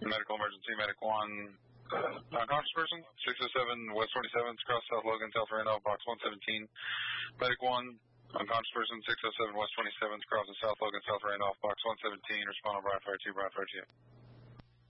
Medical emergency, Medic 1, unconscious person, 607 West 27th, cross South Logan, South Randolph, box 117. Medic 1, unconscious person, 607 West 27th, crossing South Logan, South Randolph, box 117, respond on Bride Fire 2, Bride Fire 2.